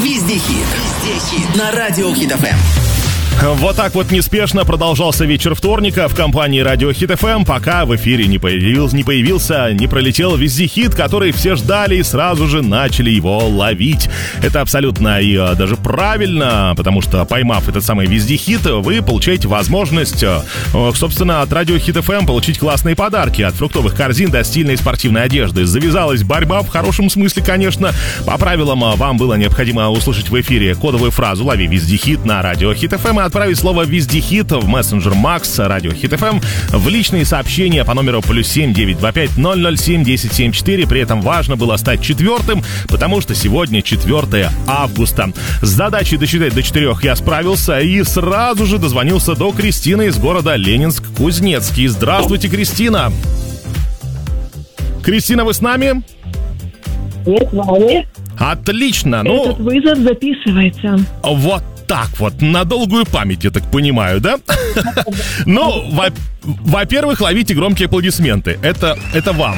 Везде хит. На радио Хит ФМ. Вот так вот неспешно продолжался вечер вторника в компании Радио Хит ФМ, пока в эфире не пролетел везде хит, который все ждали и сразу же начали его ловить. Это абсолютно и даже правильно, потому что, поймав этот самый везде хит, вы получаете возможность, собственно, от Радио Хит ФМ получить классные подарки, от фруктовых корзин до стильной спортивной одежды. Завязалась борьба в хорошем смысле, конечно. По правилам, вам было необходимо услышать в эфире кодовую фразу «Лови везде хит» на Радио Хит ФМ и отправить слово «Везде хит» в мессенджер Макс Радио Хит ФМ в личные сообщения по номеру +7 925 007 1074. При этом важно было стать четвертым, потому что сегодня 4 августа. С задачей досчитать до 4 я справился и сразу же дозвонился до Кристины из города Ленинск-Кузнецкий. Здравствуйте, Кристина! Кристина, вы с нами? Нет, с вами. Отлично! Этот вызов записывается. Вот так вот, на долгую память, я так понимаю, да? Ну, во-первых, ловите громкие аплодисменты. Это вам.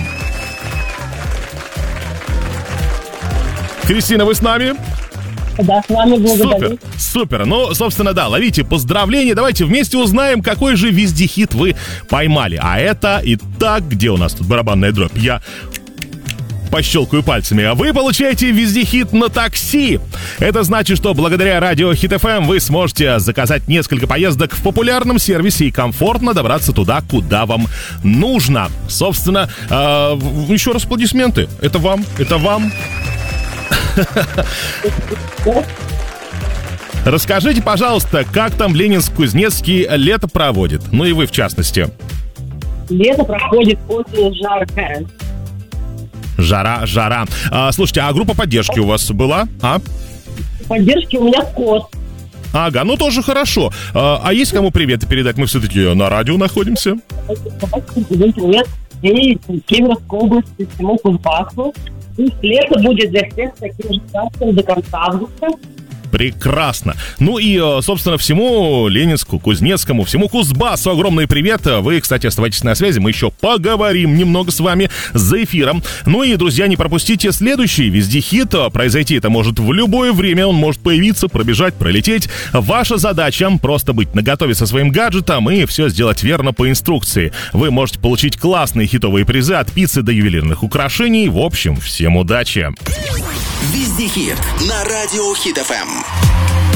Кристина, вы с нами? Да, с вами, благодарю. Супер. Ну, собственно, да, ловите поздравления. Давайте вместе узнаем, какой же везде хит вы поймали. А это, итак, где у нас тут барабанная дробь? Я пощелкаю пальцами. А вы получаете везде хит на такси. Это значит, что благодаря Радио Хит ФМ вы сможете заказать несколько поездок в популярном сервисе и комфортно добраться туда, куда вам нужно. Собственно, еще раз аплодисменты. Это вам. Расскажите, пожалуйста, как там Ленинск-Кузнецкий лето проводит? Ну и вы в частности. Лето проходит очень жарко. Жара. Слушайте, а группа поддержки у вас была? Поддержки у меня кот. Ага, ну тоже хорошо. А есть кому привет передать? Мы все-таки на радио находимся. Привет всей Кемеровской области, всему Кузбассу. И лето будет для всех таким же частым до конца августа. Прекрасно. Ну и, собственно, всему Ленинску, Кузнецкому, всему Кузбассу огромный привет. Вы, кстати, оставайтесь на связи, мы еще поговорим немного с вами за эфиром. Ну и, друзья, не пропустите следующий везде хит. Произойти это может в любое время, он может появиться, пробежать, пролететь. Ваша задача просто быть наготове со своим гаджетом и все сделать верно по инструкции. Вы можете получить классные хитовые призы от пиццы до ювелирных украшений. В общем, всем удачи! Везде хит на радио Хит ФМ.